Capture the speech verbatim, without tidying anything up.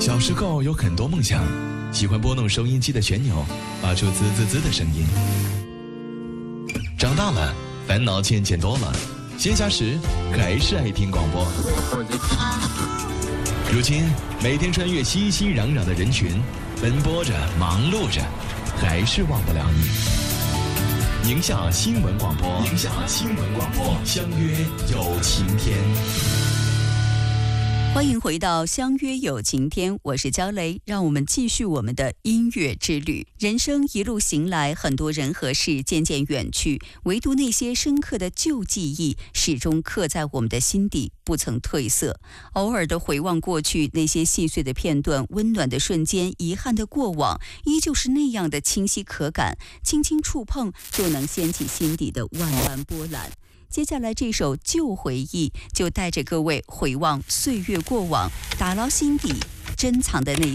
小时候有很多梦想，喜欢拨弄收音机的旋钮，发出滋滋滋的声音。长大了，烦恼渐渐多了，闲暇时还是爱听广播。如今，每天穿越熙熙攘攘的人群，奔波着，忙碌着，还是忘不了你。宁夏新闻广播，宁夏新闻广播，相约有晴天。 欢迎回到相约有晴天，我是焦雷，让我们继续我们的音乐之旅。人生一路行来，很多人和事渐渐远去，唯独那些深刻的旧记忆始终刻在我们的心底，不曾褪色。偶尔的回望过去，那些细碎的片段，温暖的瞬间，遗憾的过往，依旧是那样的清晰可感，轻轻触碰就能掀起心底的万般波澜。接下来这首旧回忆就带着各位回望岁月过往，打捞心底珍藏的那